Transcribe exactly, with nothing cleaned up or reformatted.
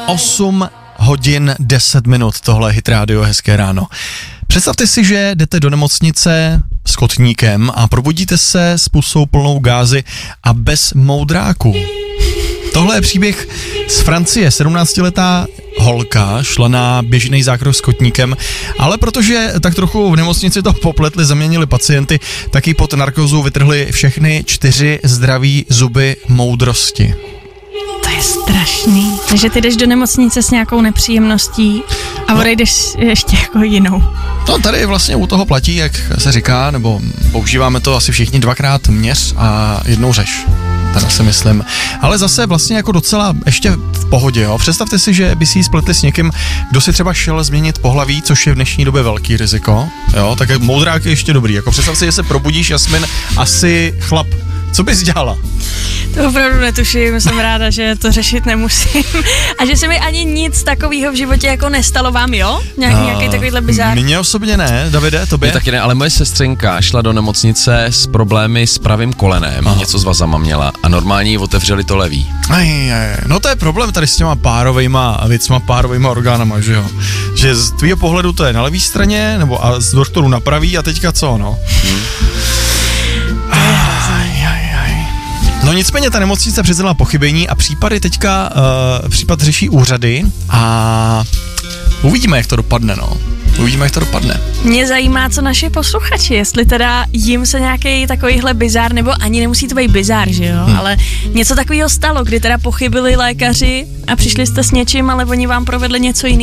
osm hodin deset minut, tohle je Hit Radio, hezké ráno. Představte si, že jdete do nemocnice s kotníkem a probudíte se s pusou plnou gázy a bez moudráku. Tohle je příběh z Francie. sedmnáctiletá holka šla na běžný zákrok s kotníkem, ale protože tak trochu v nemocnici to popletli, zaměnili pacienty, tak jí pod narkozou vytrhli všechny čtyři zdraví zuby moudrosti. To je strašný. Takže ty jdeš do nemocnice s nějakou nepříjemností a odejdeš ještě jako jinou. No tady vlastně u toho platí, jak se říká, nebo používáme to asi všichni dvakrát měř a jednou řeš. Teda si myslím. Ale zase vlastně jako docela ještě v pohodě, jo. Představte si, že by si ji spletli s někým, kdo si třeba šel změnit pohlaví, což je v dnešní době velký riziko, jo. Tak moudrák je ještě dobrý. Jako představ si, že se probudíš, Jasmin, asi chlap. Co bys dělala? To opravdu netuším, jsem ráda, že to řešit nemusím. A že se mi ani nic takového v životě jako nestalo vám, jo? Nějaký, uh, nějaký takovýhle bizár? Mně osobně ne, Davide, tobě? Mně taky ne, ale moje sestřenka šla do nemocnice s problémy s pravým kolenem, Aha. něco s vazama měla a normálně jí otevřeli to levý. Aj, aj, no to je problém tady s těma párovejma věcma, párovejma orgánama, že jo? Že z tvýho pohledu to je na levý straně, nebo a z doktoru na pravý a teďka co, no? Hmm. No nicméně ta nemocnice přiznala pochybení a případy teďka, uh, případ řeší úřady a uvidíme, jak to dopadne, no. Uvidíme, jak to dopadne. Mě zajímá, co naše posluchači, jestli teda jim se nějaký takovýhle bizár, nebo ani nemusí to být bizár, že jo, hmm. ale něco takového stalo, kdy teda pochybili lékaři a přišli jste s něčím, ale oni vám provedli něco jiného.